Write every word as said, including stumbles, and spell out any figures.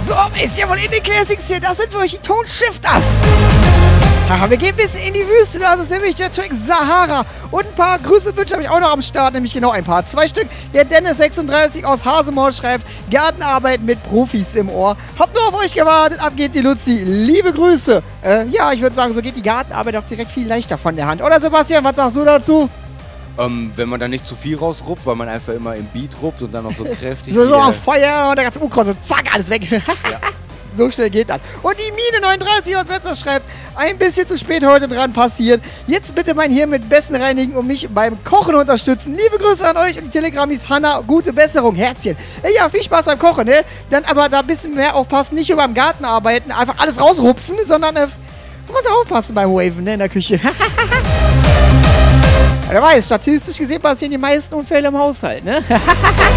So, ist ja wohl in den Classics hier. Das sind für euch die Tonshifters. Haha, wir gehen ein bisschen in die Wüste. Das ist nämlich der Track Sahara. Und ein paar Grüße und Wünsche habe ich auch noch am Start. Nämlich genau ein paar. Zwei Stück. Der Dennis sechsunddreißig aus Hasemore schreibt: Gartenarbeit mit Profis im Ohr. Hab nur auf euch gewartet. Ab geht die Luzi. Liebe Grüße. Äh, ja, ich würde sagen, so geht die Gartenarbeit auch direkt viel leichter von der Hand. Oder Sebastian, was sagst du dazu? Ähm, wenn man da nicht zu viel rausrupft, weil man einfach immer im Beat rupft und dann noch so kräftig... so, so am Feuer und der ganze Ukros, so zack, alles weg. Ja. So schnell geht das. Und die Mine neununddreißig aus Wetzlar schreibt: Ein bisschen zu spät heute dran passiert. Jetzt bitte mein Hirn mit Besten reinigen und mich beim Kochen unterstützen. Liebe Grüße an euch und die Telegramis Hanna. Gute Besserung, Herzchen. Ja, viel Spaß beim Kochen, ne? Dann aber da ein bisschen mehr aufpassen, nicht über beim Garten arbeiten, einfach alles rausrupfen, sondern äh, man muss aufpassen beim Waven, ne, in der Küche. Wer weiß, statistisch gesehen passieren die meisten Unfälle im Haushalt, ne?